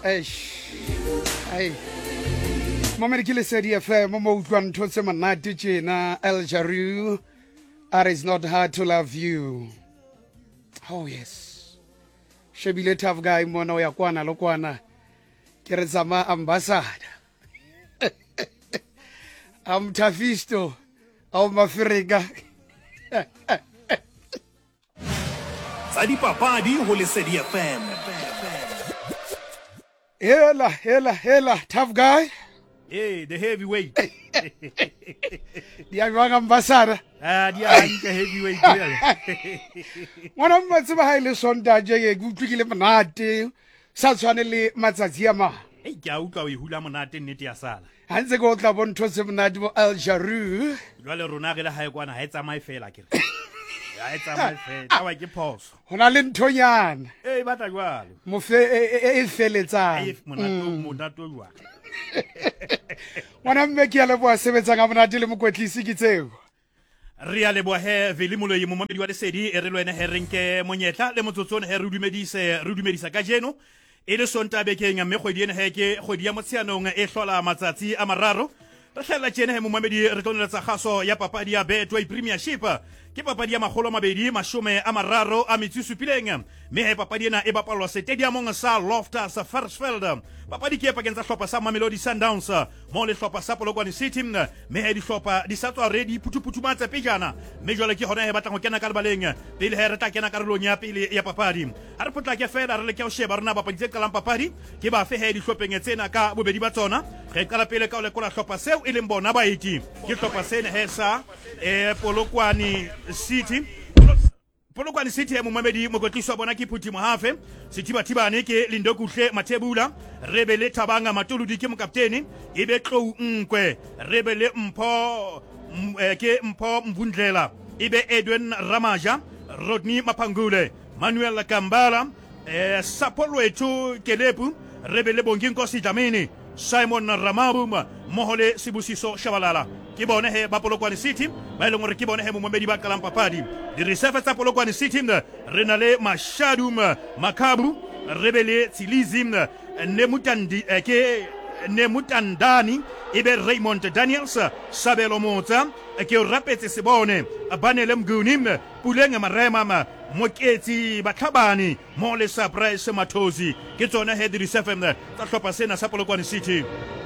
Hey. Moment ki le sedi FM mo utlwa ntho tse monate tjena El Jaru. It is not hard to love you. Oh yes. Shebile tough guy mona ya kwana lokwana. Ke re tsama ambassador. Am Tafisto. Au Mafrika. Tsadi papadi ho Lesedi FM. Hela, tough guy. Hey, the heavyweight. Dia bang ambassador. Dia hanke heavyweight. Mwana mmatseba ha ile sonta je ke utlwile monate. Sa tshwane le matsatsi a ma. Hey, ke a utlwa o e hula monate nnete ya sala. Ha ntse go tla bontho se monate bo El Jaru. Jwale rona ge le hae kwana ha e tsamaye fela ke re. Ha e tsamaye fela. Tawa ke phoso. Hona le nthonyana. Eh batla jwalo. Mofe e feletsang. Ai monato jwa. Mwana mme ke ya leboa sebetsa ga monate le mokwetlisi ke tseo. Re a leboa he Vili Moloi momamedi wa Lesedi e re lwena he renke monyetla le motsotsone he re dumedisa ka jeno. E le sonta bekeng mme kgwedi ena he ke kgwedi ya motsheanong e hlola matsatsi a mararo. Re hlela tjena he momamedi re tlo nletsa kgaso ya papadi ya Betway Premiership. Ke papadi ya magolo mabedi mashome a mararo a metsisupileng mme he papadi ena e bapalwa stadiumong sa Loftus Versfeld. Papadi ke pakeng tsa hlopha sa Mamelodi Sundowns mo le hlopha sa Polokwane City mme he di hlopha di sa tswa ready phuthumatsa pejana mme jwale ke hona he batlang ho kena ka lebaleng pele he re tla kena karolong ya pele ya papadi. Ha re potla ke fela re le ke ho sheba rena bapadi tse qalang papadi ke ba fe he di hlopeng tsena ka bobedi ba tsona. Re qala pele ka o lekola hlopha seo e leng bona baeti ke hlopha sena he sa Polokwane City. Polokwane City ya momamedi mokotliswa bona ke Phuthi Mohafe, Sithibathibane ke Lindo Kuhle Mathebula, Rebele Thabanga Matoludi ke mokapteni, ebe Tlou Nkwe, Rebele Mpho ke Mpho Mvundlela, ebe Edwin Ramaja, Rodney Mapangule, Manuel Kambala, Sapolwethu Kelepu, Rebele Bonginkosi Dlamini, Simon Ramabuma, Mohole Sibusiso Shabalala. Ke bone he ba Polokwane City ba ile ngore ke bone he momamedi ba qalang papadi di reserve tsa Polokwane City re na le Mashadum Makabu Rebele Tsilizim Nemutandi ke Nemutandani ebe Raymond Daniels Sabelo Motsa ke rapetse se bone Banele Mgunim Puleng Marema Moketsi Batlhabani mo le surprise Mathozi ke tsona he di reserve tsa hlopha sena sa Polokwane City.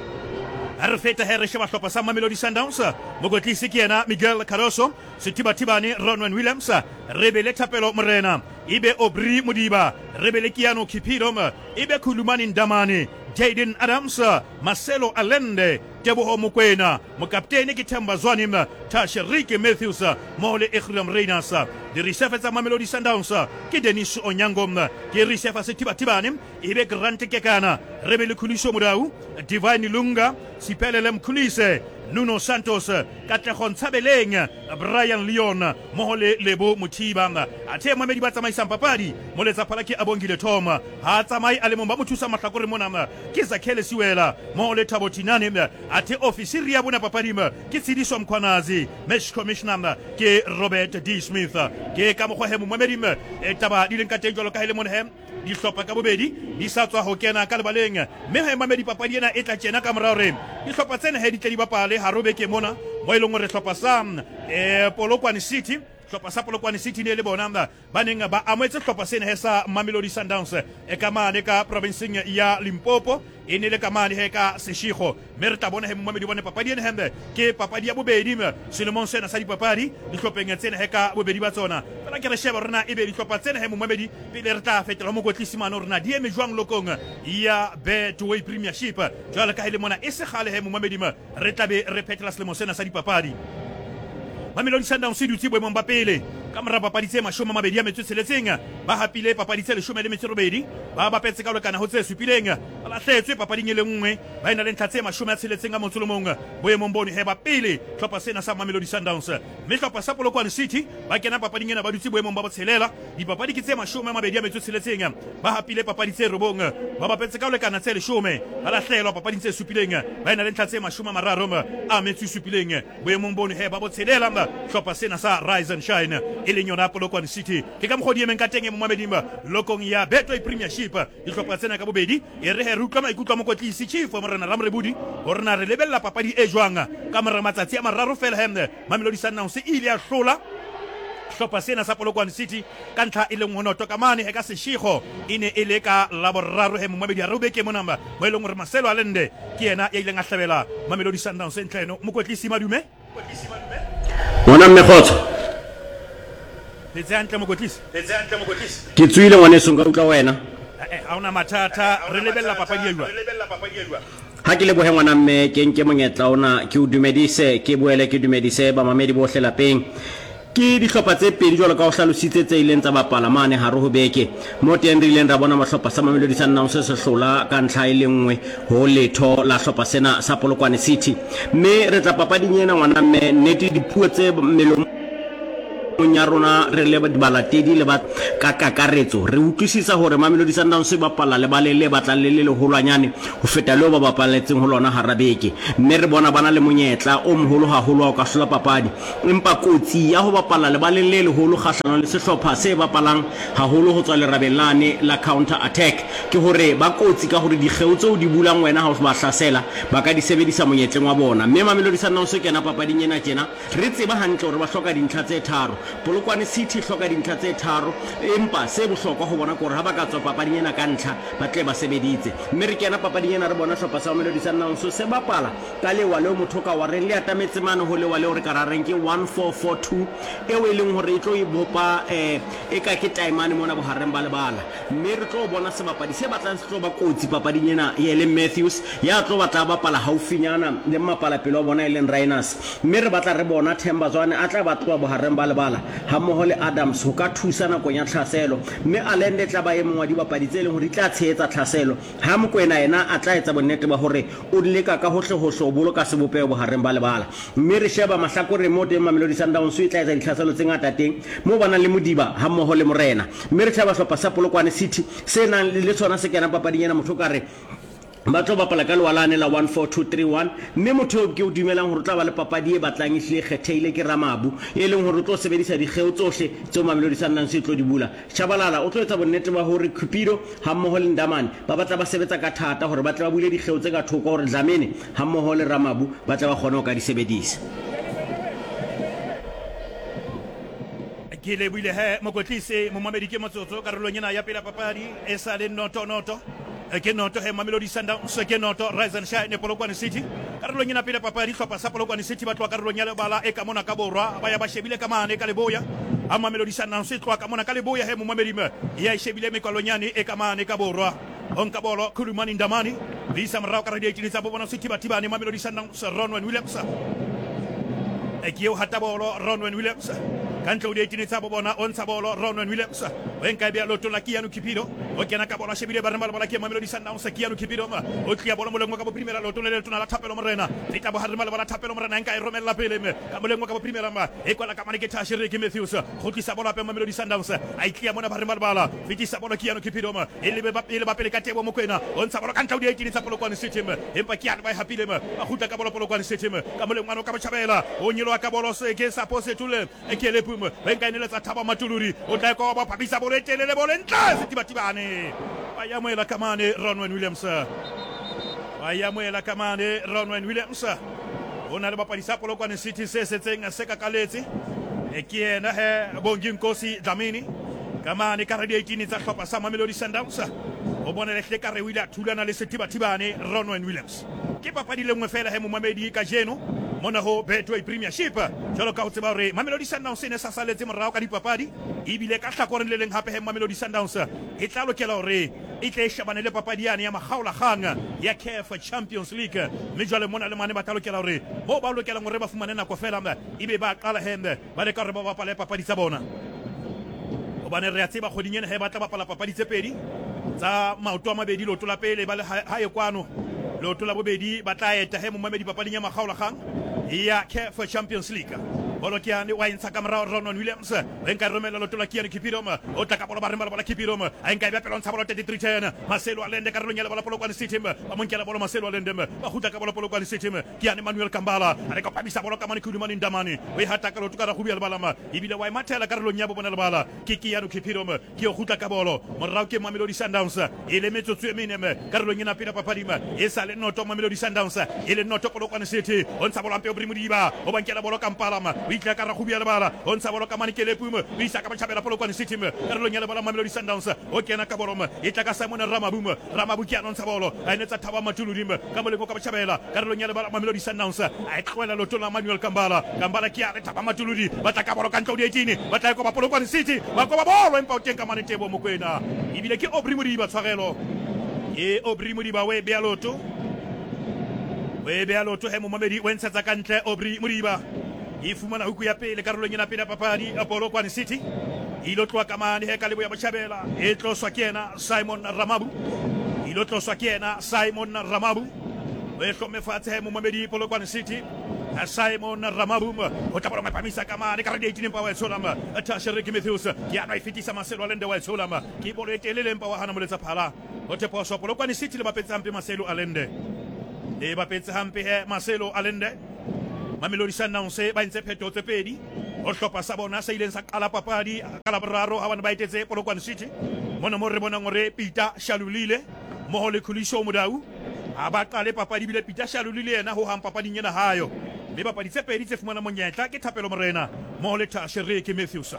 Re feta he re sheba hlopha sa Mamelodi Sundowns mokotlisi ke yena Miguel Caroso, Sithibathibane Ronwen Williams, Rebele Thapelo Morena, ibe Obri Mudiba, Rebele Kiano Kipidom, ibe Khulumani Ndamani, Jaden Adams, Marcelo Allende, Teboho Mokoena, mokapteni ke Themba Zwanim, Tasherik Matthews, Mole Ekhram Reynas. Di reserve tsa Mamelodi Sundowns ke Dennis Onyangom, ke reserve Sithibathibane ibe Grant Kekana, Rebele Khuliso Murau, Divine Lunga, Sipelele Mkhulise, Nuno Santos, Katlego Ntshabeleng, Brian Leon, Mohole Lebo Muthiba. Athe mamedi ba tsamaisang papadi mo letsaphala ke Abongile Tom, ha tsamai a le mo ba mothusa mahlakore mona ke Zakhele Siwela, Mohole Thabo Tinane. Athe ofisiri ya bona papadi ke Tsidiso Mkhwanazi, match commissioner ke Robert D Smith. Ke ka mo he momamedi taba di leng ka teng jalo ka hele mona he di hlopha ka bobedi di sa tswa ho kena ka lebaleng mme he mamedi papadi ena e tla tjena ka morao re di hlopha tsena he di tla di bapale ha robe ke mona mo ile ngore hlopha sa Polokwane City. Hlopha sa Polokwane City ne le bona ba neng ba ametse hlopha sena he sa Mamelodi Sundowns e ka mane ka provinceng ya Limpopo e ne le ka mane he ka Seshego mme re tla bona he momamedi bone papadi ena hembe ke papadi ya bobedi selemong sena sa dipapadi di hlopeng tsena he ka bobedi ba tsona fela ke re sheba rena e be di hlopha tsena he momamedi pele re tla fetela mo kotlisi mano rena di eme jwang lokong ya Betway Premiership jwale ka hele mona e se gale he momamedi re tla be re phetela selemong sena sa dipapadi. Mamelodi Sundowns se dutse boemong ba pele ka mora papadi tse 26 ba hapile papadi tse 18 ba bapetse ka lekana ho tse supileng ba lahletswe papading e le nngwe ba ena le ntlha tse 16 ka motsolomong boemong bone he ba pele hlopha sena sa Mamelodi Sundowns mme hlopha sa Polokwane City ba kena papading ena ba dutse boemong ba botshelela dipapadi ke tse 26 ba hapile papadi tse 9 ba bapetse ka lekana tse 10 ba lahlelwa papading tse supileng ba ena le ntlha tse 30 a metsi supileng boemong bone he ba botshelela hlopha sena sa Rise and Shine e leng yona Polokwane City ke ka mogodi emeng ka teng e mo mamedimba lokong ya Betway Premiership dihlopha tsena ka bobedi e re he rutla maikutlo mo kotlisi chief mo rena Ramrebudi hore na re lebella papadi e jwang ka mora matsatsi a mararo fela hemne Mamelodi Sundowns ile ya hlola hlopha sena sa Polokwane City ka ntlha e leng honoto ka mane e ka seshego ine e le ka la boraro he mo mamedi ya Rubeke mo namba mo eleng hore Marcelo Allende ke yena ya ileng a hlabela Mamelodi Sundowns entleno mo kotlisi madume Ngwana mmekgotso letse hantle mo kotlisi ke tswile ngwaneso nka utlwa wena ha ona mathata re lebella papadi ya ha ke lebohe ngwana mme ke nke monyetla ona ke o dumedise ke boele ke dumedise ba mamedi bohle lapeng ke dihlopha tse pedi jwalo ka o hlalositse tse ileng tsa bapala mane hare ho beke mo teng re ileng ra bona mahlopha sa Mamelodi Sundowns se hlola ka ntlha e le nngwe ho letho la hlopha sena sa Polokwane City mme re tla papading ena ngwana mme nnete dipuo tse melong nya rona re le balatedi le ba ka kakaretso re utlwisisa hore Mamelodi Sundowns se bapala le bale le batlang le holwanyane ho feta leo ba bapaletseng ho lona harabeke mme re bona bana le monyetla o moholo haholo wa ka hlola papadi empa kotsi ya ho bapala le bale le holo kgahlano le sehlopha se bapalang haholo ho tswa le rabelane la counter attack ke hore ba kotsi ka hore dikgeo tseo di bulang wena ha o ba hlasela ba ka di sebedisa monyetleng wa bona mme Mamelodi Sundowns se kena papading ena tjena re tseba hantle hore ba hloka dintlha tse tharo Polokwane City hloka dintlha tse tharo empa se bohlokwa ho bona gore ha ba ka tswa papading ena ka ntlha ba tle ba sebeditse mme re kena papading ena re bona hlopha sa Mamelodi Sundowns se bapala ka lewa leo motho ka wa re le atametse mane ho lewa leo re ka rareng ke 1442 eo e leng hore e tlo e bopa e ka ke taimane mona bohareng ba lebala mme re tlo bona sebapadi se batlang se tlo ba kotsi papading ena e le Matthews ya tlo batla bapala haufinyana le mapala pelo bona e leng Rhinos mme re batla re bona Themba Zwane a tla batla bohareng ba lebala ha mmoho le Adams ho ka thusa nakong ya tlhaselo mme Allende tla ba e mongwa di bapadi tse leng hore di tla tshehetsa tlhaselo ha Mokoena yena a tla etsa bonnete ba hore o leka ka hohle ho boloka sebopeo bohareng ba lebala mme re sheba mahlakore mo teng Mamelodi Sundowns e tla etsa ditlhaselo tse ngata teng mo bana le Modiba ha mmoho le Morena mme re sheba hlopha sa Polokwane City se nang le tsona se kena papading ena motho ka re ba tlo bapala ka lewalane la 14231 mme motho ke o dumelang hore tla ba le papadi e batlang e hle kgetheile ke Ramabu e leng hore o tlo sebedisa dikgeo tsohle tseo Mamelodi Sundowns se tlo di bula Shabalala o tlo etsa bonnete ba hore Cupido ha mmoho le Ndamane ba batla ba sebetsa ka thata hore ba tla ba bule dikgeo tse ka thoko hore Dlamini ha mmoho le Ramabu ba tla ba kgona ho ka di sebedisa ke le buile he mo kotlise mo mamedi ke motsotso karolong ena ya pela papadi e sa le noto ke noto he Mamelodi Sundowns ke noto Rise and Shine Polokwane City karolong ena pela papadi hlopha sa Polokwane City ba tloa karolong ya lebala e ka mona ka borwa ba ya ba shebile ka mane ka leboya a Mamelodi Sundowns e tloa ka mona ka leboya he mo mamedi ya shebile mekwalonyane e ka mane ka borwa onka bolo Khulumani Ndamani visa mrao ka radio tsa bona City batibane Mamelodi Sundowns Ronwen Williams Ekio hata bolo Ronwen Williams kantle o di tsa bona on sa bolo Ronwen Williams wenka bia loto la Kianu Kipido o kena ka bona shebile ba rembala bola ke Mamelodi Sundowns Kianu Kipido o tlia bolo molengo ka bo primera loto le tona la thapelo morena fita bo harima bola thapelo morena nka e romela pele me ka molengo ka bo primera ma e kwala ka mane ke tashire ke Matthews go tlisa bola pe Mamelodi Sundowns a itlia mona ba rembala bala fitisa bola Kianu Kipido e le ba pele ka tebo Mokoena on sa bola kantle o di tsa Polokwane City empa Kianu ba happy le a khuta ka bola Polokwane City ka molengo ano ka ba chabela o nyilo ka bolo se ke sa pose tule e ke le pum venka ine le tsa Thaba Matuluri o tla ko ba phapisa bolo telele bolo ntle setibatibane ayamoela kamane Ronwen Williams ayamoela kamane Ronwen Williams ona le bapadi sa Polokwane City se setseng se ka kaletse e ke ena he Bonginkosi Dlamini kamane ka radio 18 tsa hlopha sa Mamelodi Sundowns o bona le hle ka re wila thulana le setibatibane Ronwen Williams ke papadi le nngwe fela he mo mamedi ka jeno mona ho Betway Premiership jalo ka o tseba hore Mamelodi Sundowns ne sa saletse morao ka dipapadi ebile ka hlakoreng le leng hape he Mamelodi Sundowns e tla lokela hore e tle shebane le papadi yana ya makgaola kgang ya CAF Champions League mme jwale mona le mane ba tla lokela hore mo ba lokela hore ba fumane nako fela ebe ba qala hembe ba le ka hore ba bapale papadi tsa bona o bane re a tseba kgoding ena he ba tla bapala papadi tse pedi tsa maoto a mabedi loto la pele ba le ha e kwano loto la bobedi ba tla eta he mo mamedi papading ya makgaola kgang ya CAF Champions League bolo ke yane wa intsha ka morao Ronon Williams e nka romela lotola ke yane Kipiroma o tla ka bolo ba remela bola Kipiroma a nka ba pelontsha bolo 3310 Marcelo Allende ka rolong ya bola Polokwane City ba monkela bolo Marcelo Allende ba huta ka bola Polokwane City ke yane Manuel Kambala a re ka pamisa bolo ka mane Kudumani Ndamani we hata ka lotuka ra hubia balama ibile wa mathela ka rolong ya bona le bala ke yane Kipiroma ke o huta ka bolo morao ke Mamelodi Sundowns ele metsotso e meneme ka rolong ena pina papadima e sale noto Mamelodi Sundowns ele noto Polokwane City on sa bola mpe Obrimudiba o bankela bolo ka Mpalama o itla ka ra hubia le bala on sa bolo ka mane Kelepum o isa ka batjhabela Polokwane City ka rolong ya le bala Mamelodi Sundowns o kena ka boloma e tla ka Simon Ramabu ke anontsha bolo a enetsa Thaba Matuludim ka molengo ka batjhabela ka rolong ya le bala Mamelodi Sundowns a e tloela lotola Manuel Kambala ke ya le Thaba Matuludi ba tla ka bolo ka ntlo di 18 ba tla ko ba Polokwane City ba ko ba bolo empa o teng ka mane Tebo Mokoena ibile ke Obrimudiba tshwarelo e Obrimudiba we be aloto he Momamedi o ntshetsa ka ntle Obrimudiba e fumana huku ya pele ka rolong ena pele papadi a Polokwane City ilo tloa ka mane he ka lebo ya batjhabela e tloswa ke yena Simon Ramabu we hlome fatshe he Momamedi Polokwane City Simon Ramabu o tla bona pamisa ka mane ka radio 18 wa Solama Tasheriki Matthews ke ana ifitisa Marcelo Allende wa Solama ke bolo e telele empa wa hana moletsa phala o te poso Polokwane City le bapetsa hampe Marcelo Allende e bapetsa hampe he Marcelo Allende Mamelodi Sundowns ba ntse pheto tse pedi o hlopa sa bona sa ileng sa qala papadi ka la boraro ha bana ba itetse Polokwane City mona mo re bona ngore Peter Shalulile mo ho le Khuliso Modau a ba qale papadi bile Peter Shalulile yena ho hang papading ena hayo le papadi tse pedi tse fumana monyetla ke Thapelo Morena mo ho le Tasheriki Matthews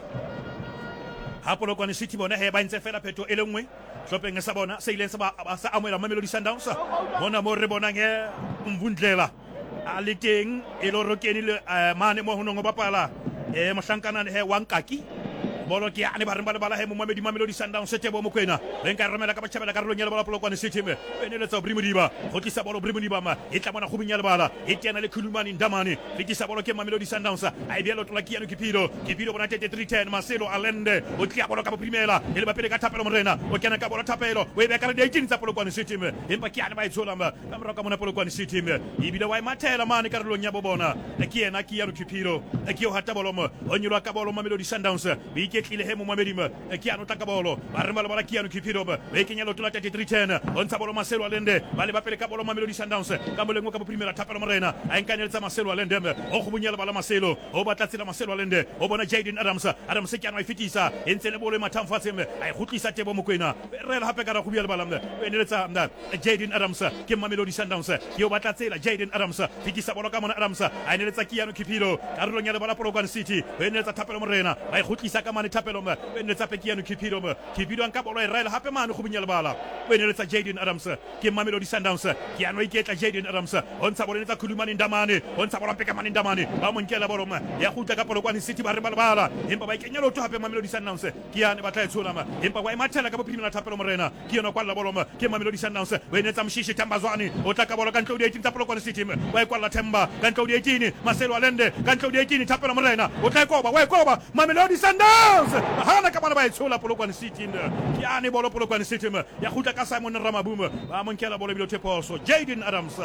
ha Polokwane City bona he ba ntse fela pheto e lengwe hlopeng sa bona sa ileng sa amoela Mamelodi Sundowns mona mo re bona nge Mvundlela a le teng e lo rokeni le mane mo honong bapala mohlankana he Wankaki bolo ke ane ba re bala he Momamedi Mamelodi Sundowns Tebo Mokoena le nka romela ka batjhabela ka rolong ya bola Polokwane City me eneletsa Obrimudiba go tlisa bolo Obrimudiba ma e tla bona go binya le bala e tena le Khulumani Ndamani le tlisa bolo ke Mamelodi Sundowns a e bia lotla ke yano Kipiro bona 3310 Marcelo Allende o tla bolo ka boprimela e le ba pele ka Thapelo Morena o kena ka bolo Thapelo we be ka re 18 tsa Polokwane City me empa ke ane ba itshola ma ka mora ka mona Polokwane City me e bile wa mathela mane ka rolong ya bona ke yena ke yano Kipiro ke o hata bolo mo o nyulwa ka bolo Mamelodi Sundowns bi ke tlile he Momamedi ke ano taka bolo ba re mala ke yano Kipiro be kenya lotola 3310 on sa bolo Marcelo Allende ba le ba pele ka bolo Mamelodi Sundowns ka molengo ka boprimela Thapelo Morena a enkanyeletsa Marcelo Allende o go bunyela bala Marcelo o batla tsela Marcelo Allende o bona Jaden Adams ke ano ifitisa entse le bolo mathamfatse a gotlisa Tebo Mokoena re le hape ka ra go bia le bala e neletsa Jaden Adams ke Mamelodi Sundowns ke o batla tsela Jaden Adams fitisa bolo ka mona Adams a neletsa ke yano Kipiro ka rolong ya le bala Polokwane City e neletsa Thapelo Morena ba gotlisa ka mane Thapelo e neletsa pe ke yano Kipiro nka bolo e rela hape mane go bunya le bala e neletsa Jaden Adams ke Mamelodi Sundowns ke ano iketla Jaden Adams on sa bolo netsa Khulumani Ndamani on sa bolo pe ka mane Ndamani ba monkela bolo ya gutla ka Polokwane City ba re bala empa ba ikenya lotho hape Mamelodi Sundowns ke yane ba tla etshola empa wa imathela ka boprimela Thapelo Morena ke yona kwalla bolo ke Mamelodi Sundowns we netsa Mshishi Tambazwani o tla ka bolo ka ntlo di 18 tsa Polokwane City wa ikwalla Themba ka ntlo di 18 Marcelo Allende ka ntlo di 18 Thapelo Morena o tla koba wa ikoba Mamelodi Sundowns hana ka bana ba etshola Polokwane City ke yane bolo Polokwane City ya gutla ka Simon Ramabu ba monkela bolo bilo teposo Jaden Adams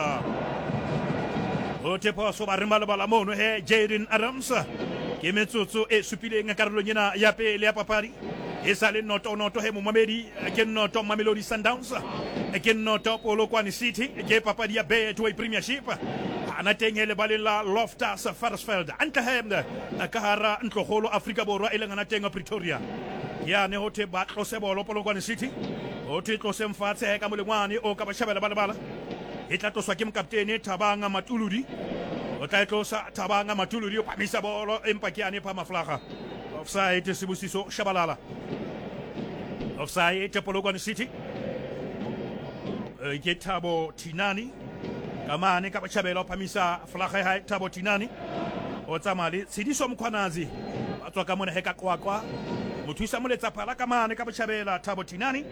o teposo ba rimala bala mono he Jaden Adams ke metsotso e supileng ka rolong ena ya pele ya papadi e sale noto he Momamedi ke noto Mamelodi Sundowns ke noto Polokwane City ke papadi ya Betway Premiership ana tengele balela Loftus Versfeld antlehem ka hara ntlogolo Afrika Borwa e leng ana tenga Pretoria ya ne hote ba tlose bolo Polokwane City hote tlose mfatshe ka molengwane o ka ba shabela bala e tla tloswa ke mokaptene Thabanga Matuludi o tla tlosa Thabanga Matuludi o pamisa bolo empa ke ane pa maflaga offside Sibusiso Shabalala offside Polokwane City ke Thabo Tinani kamane ka ba shabela o pamisa flaga ha Thabo Tinani o tsamale Tshidiso Mkhwanazi ba tswa ka mona he ka kwakwa mothusa moletsa phala ka mane ka botjhabela Thabo Tinani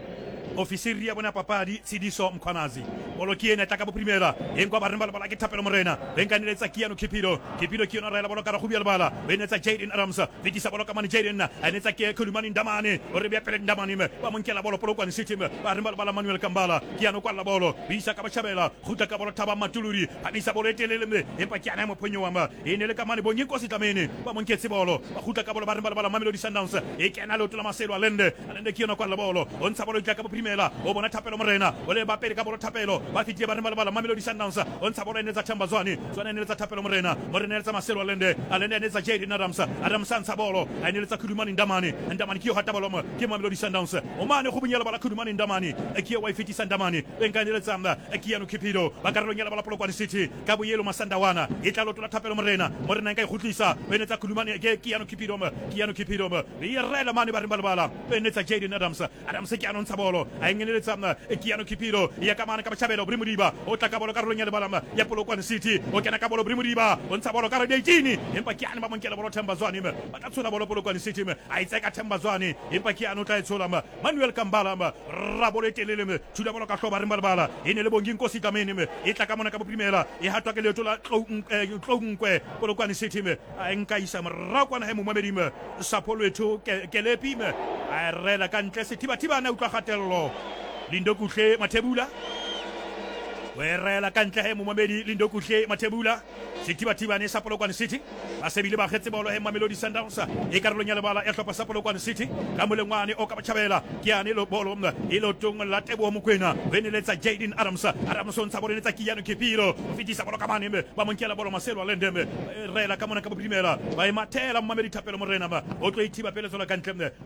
ofisiri ya bona papadi Tsidiso Mkhwanazi bolo ke ena tla ka bo primera engwa ba rena bala ke Thapelo Morena benkaneletsa Kiano Kipido ke yona rela bolo ka go bia lebala benetsa Jaden Adams fetisa bolo ka mane Jaden a netsa ke Khulumani Ndamane o re bia pele Ndamane ba monkela bolo Polokwane City ba rena bala Manuel Kambala Kiano kwa la bolo bisa ka ba Chabela khuta ka bolo Thaba Matuluri hadisa bolo etelele me empa Kiana mo phonyo wa ene le ka mane bonye ko sitamene ba monketse bolo ba khuta ka bolo ba rena bala Mamelodi Sundowns e kena lo tla Maselo alende Kiano kwa la bolo on sa bolo ka bo primera o bona Thapelo Morena o le ba pele ka bolo Thapelo ba fitie ba rena bala Mamelodi Sundowns on sa bolo ene tsa Thambazwane ene tsa Thapelo Morena ene Maselo alende ene tsa Jaden Adams sa bolo ene tsa Khulumani Ndamane ke hata bolo ke Mamelodi Sundowns o mane go bunyela bala Khulumani Ndamane ke wa fitisa Ndamane benkanele tsamba Kiano Kipido ba ka ronyela bala Polokwane City ka boyelo Masandawana e tla lotola Thapelo Morena nka ikhutlisa bene tsa Khulumani ke Kiano Kipido e rela mane ba rena bala bene tsa Jaden Adams ke anontsha bolo a engenele tsamba Kiano Kipido ya ka mane ka Chabela Brimudiba o tla ka bolo ka ronyela bala ya Polokwane City o kena ka bolo Brimudiba o ntsha bolo ka re 18 empa ke ane ba monkela bolo Thambazwane ba tla tsola bolo Polokwane City a itseka Thambazwane empa ke ane o tla etsola Manuel Kambala rabolo etelele thuda bolo ka hloba re bala ene le bongi Nkosi Tamene e tla ka mona ka bo primera e hatwa ke leto la Tlongwe Polokwane City a nka isa mrakwana he mo mamedi Sapolo etho Kelepi a rela ka ntle sethiba na utlwa gatello Lindo Kuhle Mathebula werela ka ntle he mo mamedi Lindo Kuhle Mathebula sethiba ne sa Polokwane City ba sebile ba khetse bolo he Mamelodi Sundowns e karolo nya lebala e hlopa sa Polokwane City ka molengwane o ka ba Chabela ke ane lo bolo e lo tong la Tebo Mokwena beneletsa Jaden Adams on sa bolo netsa Kiano Kipido fitisa bolo ka mane ba monkela bolo Maselo Alendeme rela ka mona ka bo primera ba e mathela Mamedi Thapelo Morena o tlo ithiba pele tsola ka ntle